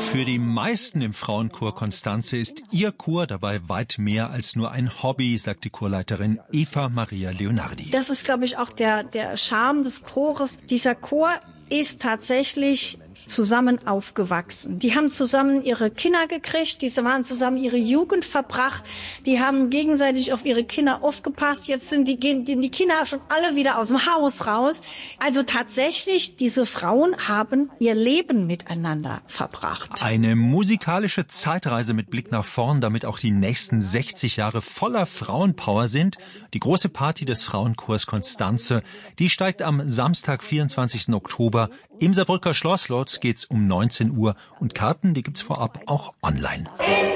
Für die meisten im Frauenchor Konstanze ist ihr Chor dabei weit mehr als nur ein Hobby, sagt die Chorleiterin Eva Maria Leonardi. Das ist, glaube ich, auch der Charme des Chores. Dieser Chor ist tatsächlich zusammen aufgewachsen. Die haben zusammen ihre Kinder gekriegt, die waren zusammen ihre Jugend verbracht, die haben gegenseitig auf ihre Kinder aufgepasst. Jetzt gehen die Kinder schon alle wieder aus dem Haus raus. Also tatsächlich, diese Frauen haben ihr Leben miteinander verbracht. Eine musikalische Zeitreise mit Blick nach vorn, damit auch die nächsten 60 Jahre voller Frauenpower sind. Die große Party des Frauenchors Konstanze, die steigt am Samstag, 24. Oktober im Saarbrücker Schloss. Geht's um 19 Uhr und Karten, die gibt's vorab auch online.